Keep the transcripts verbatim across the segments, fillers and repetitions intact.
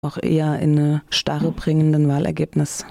auch eher in eine Starre bringenden Wahlergebnis?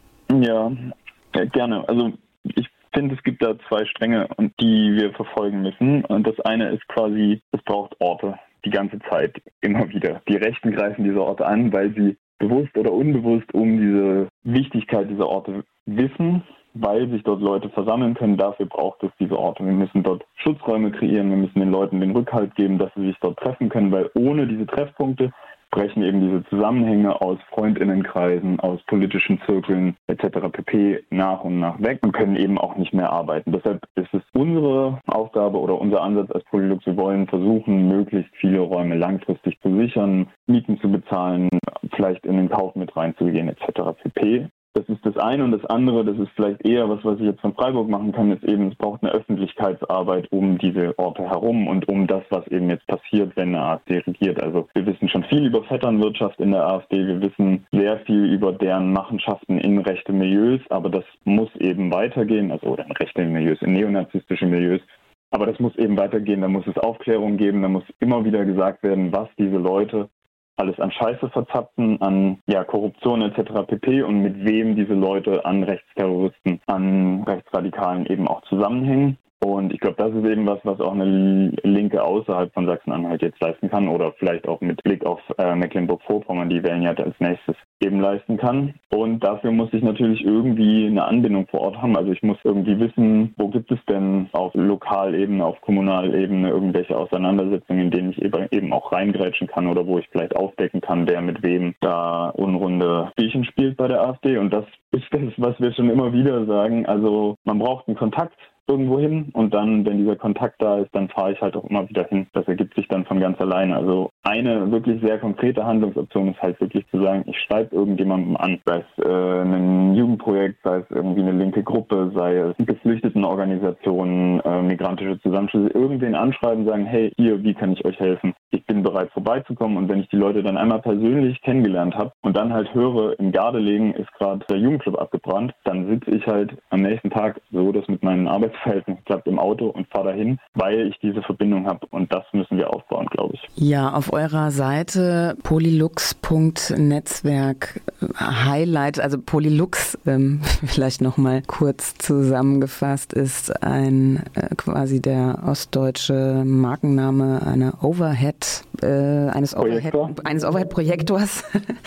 Ja, gerne. Also ich finde, es gibt da zwei Stränge, die wir verfolgen müssen. Und das eine ist quasi, es braucht Orte die ganze Zeit, immer wieder. Die Rechten greifen diese Orte an, weil sie bewusst oder unbewusst um diese Wichtigkeit dieser Orte wissen, weil sich dort Leute versammeln können. Dafür braucht es diese Orte. Wir müssen dort Schutzräume kreieren, wir müssen den Leuten den Rückhalt geben, dass sie sich dort treffen können, weil ohne diese Treffpunkte brechen eben diese Zusammenhänge aus Freundinnenkreisen, aus politischen Zirkeln et cetera pp. Nach und nach weg und können eben auch nicht mehr arbeiten. Deshalb ist es unsere Aufgabe oder unser Ansatz als Polylux, wir wollen versuchen, möglichst viele Räume langfristig zu sichern, Mieten zu bezahlen, vielleicht in den Kauf mit reinzugehen et cetera pp. Das ist das eine und das andere, das ist vielleicht eher was, was ich jetzt von Freiburg machen kann, ist eben, es braucht eine Öffentlichkeitsarbeit um diese Orte herum und um das, was eben jetzt passiert, wenn eine AfD regiert. Also wir wissen schon viel über Vetternwirtschaft in der AfD, wir wissen sehr viel über deren Machenschaften in rechte Milieus, aber das muss eben weitergehen, also oder in rechte Milieus, in neonazistische Milieus. Aber das muss eben weitergehen, da muss es Aufklärung geben, da muss immer wieder gesagt werden, was diese Leute alles an Scheiße verzapfen, an ja, Korruption et cetera pp. Und mit wem diese Leute an Rechtsterroristen, an Rechtsradikalen eben auch zusammenhängen. Und ich glaube, das ist eben was, was auch eine Linke außerhalb von Sachsen-Anhalt jetzt leisten kann oder vielleicht auch mit Blick auf äh, Mecklenburg-Vorpommern, die wählen ja als nächstes, eben leisten kann. Und dafür muss ich natürlich irgendwie eine Anbindung vor Ort haben. Also ich muss irgendwie wissen, wo gibt es denn auf Lokalebene, auf Kommunalebene irgendwelche Auseinandersetzungen, in denen ich eben auch reingrätschen kann oder wo ich vielleicht aufdecken kann, wer mit wem da unrunde Spielchen spielt bei der AfD. Und das ist das, was wir schon immer wieder sagen. Also man braucht einen Kontakt irgendwo hin und dann, wenn dieser Kontakt da ist, dann fahre ich halt auch immer wieder hin. Das ergibt sich dann von ganz alleine. Also eine wirklich sehr konkrete Handlungsoption ist halt wirklich zu sagen, ich schreibe irgendjemandem an, sei es äh, ein Jugendprojekt, sei es irgendwie eine linke Gruppe, sei es Geflüchtetenorganisationen, äh, migrantische Zusammenschlüsse, irgendwen anschreiben, sagen, hey, hier, wie kann ich euch helfen? Ich bin bereit vorbeizukommen und wenn ich die Leute dann einmal persönlich kennengelernt habe und dann halt höre, im Gardelegen ist gerade der Jugendclub abgebrannt, dann sitze ich halt am nächsten Tag so, dass mit meinen Arbeitsverhältnissen klappt im Auto und fahre dahin, weil ich diese Verbindung habe und das müssen wir aufbauen, glaube ich. Ja, auf eurer Seite polylux Punkt netzwerk Highlight, also Polylux, ähm, vielleicht nochmal kurz zusammengefasst, ist ein äh, quasi der ostdeutsche Markenname einer Overhead, äh, eines Overhead, eines Overhead-Projektors.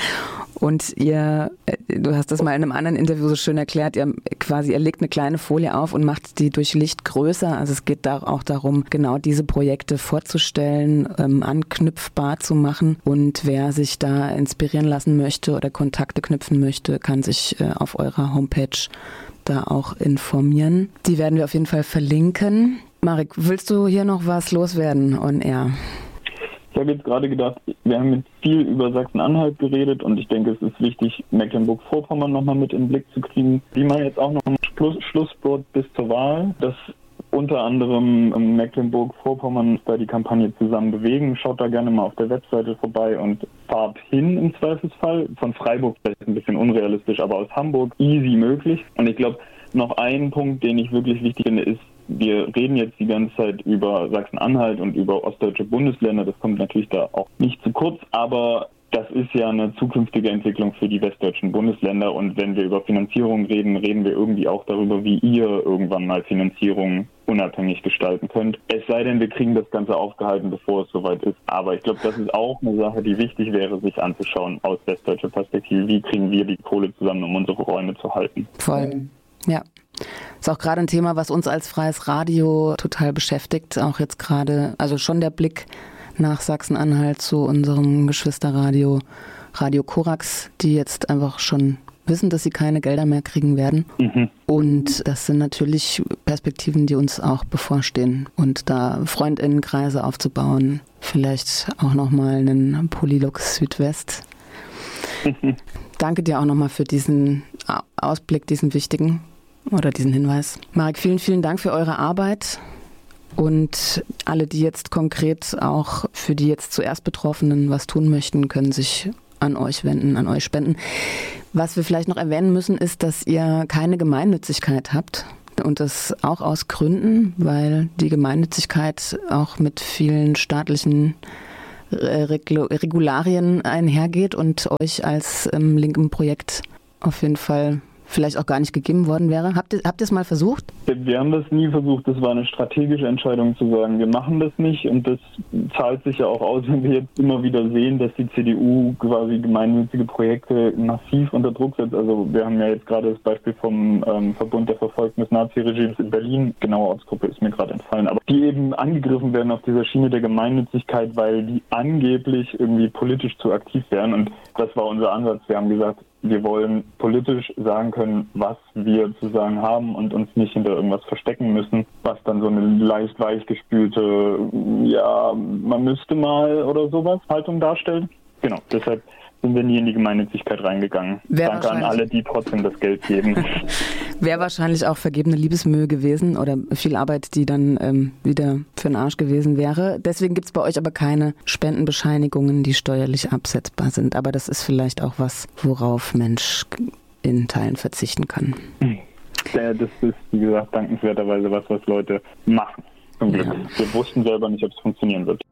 Und ihr, du hast das mal in einem anderen Interview so schön erklärt, ihr quasi, ihr legt eine kleine Folie auf und macht die durch Licht größer. Also es geht da auch darum, genau diese Projekte vorzustellen, ähm, anknüpfbar zu machen. Und wer sich da inspirieren lassen möchte oder Kontakte knüpfen möchte, kann sich äh, auf eurer Homepage da auch informieren. Die werden wir auf jeden Fall verlinken. Marek, willst du hier noch was loswerden on air? Ich habe jetzt gerade gedacht, wir haben jetzt viel über Sachsen-Anhalt geredet und ich denke, es ist wichtig, Mecklenburg-Vorpommern nochmal mit in den Blick zu kriegen. Die machen jetzt auch noch ein Schluss, Schlusswort bis zur Wahl, dass unter anderem Mecklenburg-Vorpommern da die Kampagne zusammen bewegen. Schaut da gerne mal auf der Webseite vorbei und fahrt hin im Zweifelsfall. Von Freiburg vielleicht ein bisschen unrealistisch, aber aus Hamburg easy möglich. Und ich glaube, noch ein Punkt, den ich wirklich wichtig finde, ist, wir reden jetzt die ganze Zeit über Sachsen-Anhalt und über ostdeutsche Bundesländer. Das kommt natürlich da auch nicht zu kurz, aber das ist ja eine zukünftige Entwicklung für die westdeutschen Bundesländer. Und wenn wir über Finanzierung reden, reden wir irgendwie auch darüber, wie ihr irgendwann mal Finanzierung unabhängig gestalten könnt. Es sei denn, wir kriegen das Ganze aufgehalten, bevor es soweit ist. Aber ich glaube, das ist auch eine Sache, die wichtig wäre, sich anzuschauen aus westdeutscher Perspektive. Wie kriegen wir die Kohle zusammen, um unsere Räume zu halten? Voll, ja. Ist auch gerade ein Thema, was uns als freies Radio total beschäftigt. Auch jetzt gerade, also schon der Blick nach Sachsen-Anhalt zu unserem Geschwisterradio, Radio Korax, die jetzt einfach schon wissen, dass sie keine Gelder mehr kriegen werden. Mhm. Und das sind natürlich Perspektiven, die uns auch bevorstehen. Und da FreundInnenkreise aufzubauen, vielleicht auch nochmal einen Polylux Südwest. Mhm. Danke dir auch nochmal für diesen Ausblick, diesen wichtigen. Oder diesen Hinweis. Marek, vielen, vielen Dank für eure Arbeit und alle, die jetzt konkret auch für die jetzt zuerst Betroffenen was tun möchten, können sich an euch wenden, an euch spenden. Was wir vielleicht noch erwähnen müssen, ist, dass ihr keine Gemeinnützigkeit habt und das auch aus Gründen, weil die Gemeinnützigkeit auch mit vielen staatlichen Regularien einhergeht und euch als ähm, linkem Projekt auf jeden Fall vielleicht auch gar nicht gegeben worden wäre. Habt ihr, habt ihr es mal versucht? Wir haben das nie versucht. Das war eine strategische Entscheidung zu sagen, wir machen das nicht. Und das zahlt sich ja auch aus, wenn wir jetzt immer wieder sehen, dass die C D U quasi gemeinnützige Projekte massiv unter Druck setzt. Also wir haben ja jetzt gerade das Beispiel vom ähm, Verbund der Verfolgten des Naziregimes in Berlin, genaue Ortsgruppe ist mir gerade entfallen, aber die eben angegriffen werden auf dieser Schiene der Gemeinnützigkeit, weil die angeblich irgendwie politisch zu aktiv wären. Und das war unser Ansatz. Wir haben gesagt, wir wollen politisch sagen können, was wir zu sagen haben und uns nicht hinter irgendwas verstecken müssen, was dann so eine leicht weichgespülte, ja, man müsste mal oder sowas Haltung darstellt. Genau, deshalb sind wir nie in die Gemeinnützigkeit reingegangen. Wär Danke an alle, die trotzdem das Geld geben. Wäre wahrscheinlich auch vergebene Liebesmühe gewesen oder viel Arbeit, die dann ähm, wieder für den Arsch gewesen wäre. Deswegen gibt es bei euch aber keine Spendenbescheinigungen, die steuerlich absetzbar sind. Aber das ist vielleicht auch was, worauf Mensch in Teilen verzichten kann. Ja, das ist, wie gesagt, dankenswerterweise was, was Leute machen. Zum Glück. Ja. Wir wussten selber nicht, ob es funktionieren wird.